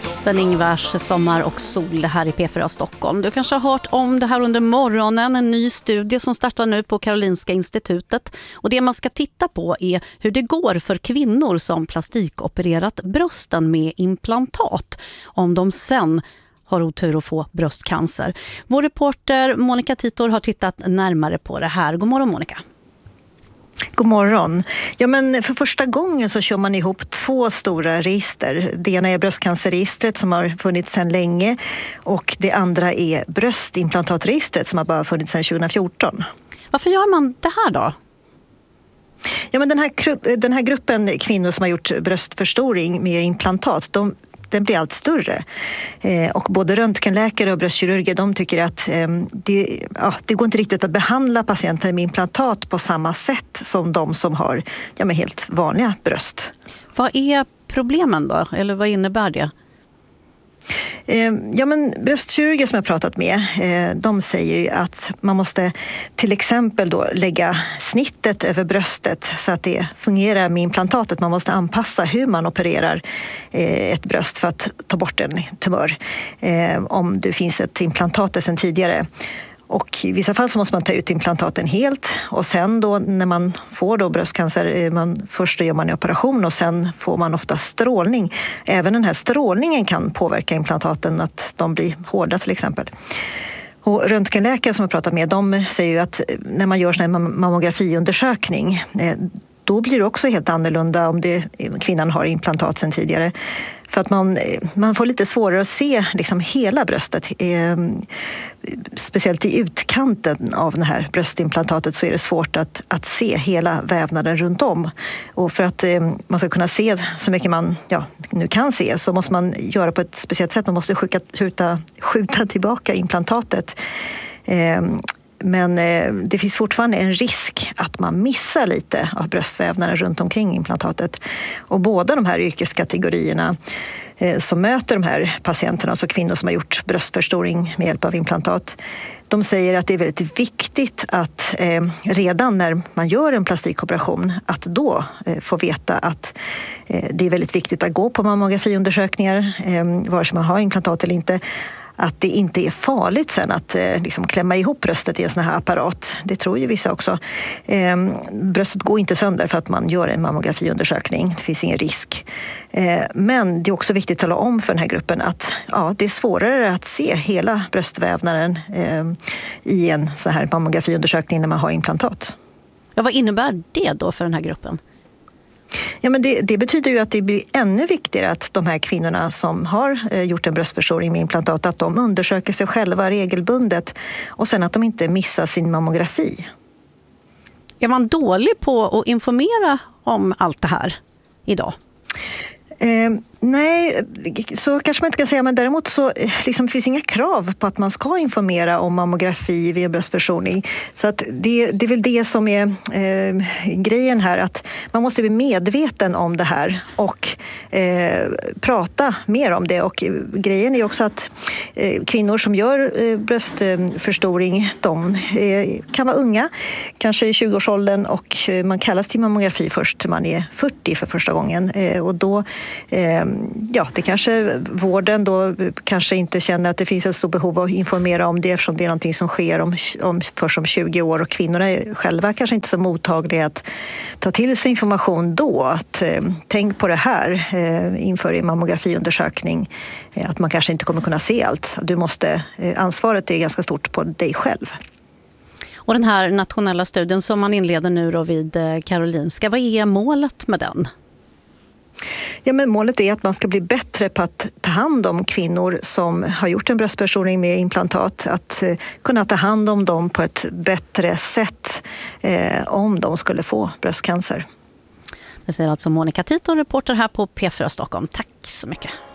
Sven-Ingvars sommar och sol här i P4 Stockholm. Du kanske har hört om det här under morgonen, en ny studie som startar nu på Karolinska institutet. Och det man ska titta på är hur det går för kvinnor som plastikopererat brösten med implantat, om de sen har otur att få bröstcancer. Vår reporter Monica Titor har tittat närmare på det här. God morgon Monica. God morgon. Ja, men för första gången så kör man ihop två stora register. Det ena är bröstcancerregistret som har funnits sedan länge och det andra är bröstimplantatregistret som har bara funnits sedan 2014. Varför gör man det här då? Ja, men den här gruppen kvinnor som har gjort bröstförstoring med implantat, den blir allt större. Och både röntgenläkare och bröstkirurger, de tycker att det går inte riktigt att behandla patienter med implantat på samma sätt som de som har med helt vanliga bröst. Vad är problemen då? Eller vad innebär det? Ja, men bröstkirurger som jag pratat med, de säger ju att man måste till exempel då lägga snittet över bröstet så att det fungerar med implantatet. Man måste anpassa hur man opererar ett bröst för att ta bort en tumör om det finns ett implantat sedan tidigare. Och i vissa fall så måste man ta ut implantaten helt och sen då när man får då bröstcancer, först gör man en operation och sen får man ofta strålning. Även den här strålningen kan påverka implantaten, att de blir hårda till exempel. Och röntgenläkare som jag pratat med, de säger ju att när man gör sån här mammografiundersökning, då blir det också helt annorlunda om kvinnan har implantat sedan tidigare. För att man får lite svårare att se liksom hela bröstet. Speciellt i utkanten av det här bröstimplantatet så är det svårt att se hela vävnaden runt om. Och för att man ska kunna se så mycket man nu kan se så måste man göra på ett speciellt sätt. Man måste skjuta tillbaka implantatet. Men det finns fortfarande en risk att man missar lite av bröstvävnaden runt omkring implantatet. Och båda de här yrkeskategorierna som möter de här patienterna, alltså kvinnor som har gjort bröstförstoring med hjälp av implantat, de säger att det är väldigt viktigt att redan när man gör en plastikoperation att då få veta att det är väldigt viktigt att gå på mammografiundersökningar, vare sig man har implantat eller inte. Att det inte är farligt sen att klämma ihop bröstet i en sån här apparat. Det tror ju vissa också. Bröstet går inte sönder för att man gör en mammografiundersökning. Det finns ingen risk. Men det är också viktigt att tala om för den här gruppen att det är svårare att se hela bröstvävnaden i en sån här mammografiundersökning när man har implantat. Ja, vad innebär det då för den här gruppen? Ja, men det betyder ju att det blir ännu viktigare att de här kvinnorna som har gjort en bröstförstoring med implantat, att de undersöker sig själva regelbundet och sen att de inte missar sin mammografi. Är man dålig på att informera om allt det här idag? Nej, så kanske man inte kan säga, men däremot så finns inga krav på att man ska informera om mammografi vid bröstförstoring. Så att det är väl det som är grejen här, att man måste bli medveten om det här och prata mer om det. Och grejen är också att kvinnor som gör bröstförstoring, de kan vara unga, kanske i 20-årsåldern, och man kallas till mammografi först när man är 40 för första gången. Och då det kanske vården då kanske inte känner att det finns ett stort behov av att informera om det, eftersom det är någonting som sker först om 20 år, och kvinnorna är själva kanske inte så mottagliga att ta till sig information då. Att tänk på det här inför en mammografiundersökning, att man kanske inte kommer kunna se allt. Ansvaret är ganska stort på dig själv. Och den här nationella studien som man inleder nu då vid Karolinska, vad är målet med den? Ja, men målet är att man ska bli bättre på att ta hand om kvinnor som har gjort en bröstförstoring med implantat. Att kunna ta hand om dem på ett bättre sätt om de skulle få bröstcancer. Det säger alltså Monica Titor, reporter här på P4 Stockholm. Tack så mycket.